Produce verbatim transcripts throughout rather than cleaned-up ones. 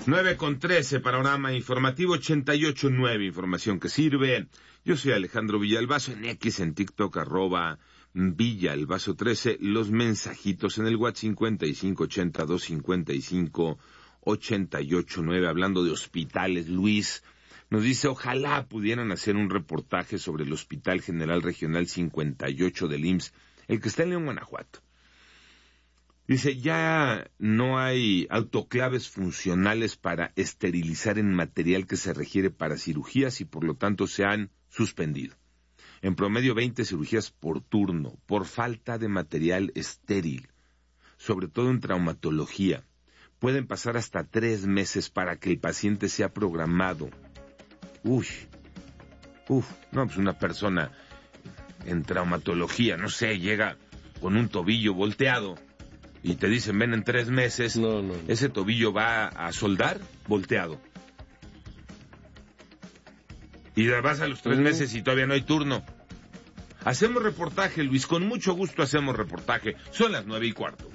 nueve con trece, panorama informativo ochenta y ocho punto nueve, información que sirve. Yo soy Alejandro Villalbazo, en X, en TikTok, arroba Villalbazo trece, los mensajitos en el WhatsApp cincuenta y cinco ochenta, doscientos cincuenta y cinco, ochenta y ocho nueve, hablando de hospitales. Luis nos dice, ojalá pudieran hacer un reportaje sobre el Hospital General Regional cincuenta y ocho del I M S S, el que está en León, Guanajuato. Dice, ya no hay autoclaves funcionales para esterilizar en material que se requiere para cirugías y por lo tanto se han suspendido. En promedio veinte cirugías por turno, por falta de material estéril, sobre todo en traumatología. Pueden pasar hasta tres meses para que el paciente sea programado. Uy, uf, no, pues una persona en traumatología, no sé, llega con un tobillo volteado y te dicen, ven en tres meses, no, no, no. Ese tobillo va a soldar volteado. Y vas a los tres uh-huh. meses y todavía no hay turno. Hacemos reportaje, Luis, con mucho gusto hacemos reportaje. Son las nueve y cuarto.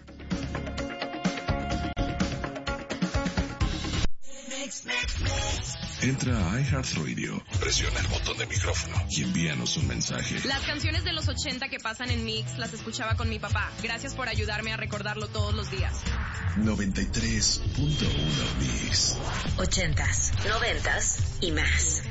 Entra a iHeartRadio, presiona el botón de micrófono y envíanos un mensaje. Las canciones de los ochenta que pasan en Mix las escuchaba con mi papá. Gracias por ayudarme a recordarlo todos los días. noventa y tres punto uno Mix. Ochentas, noventas y más.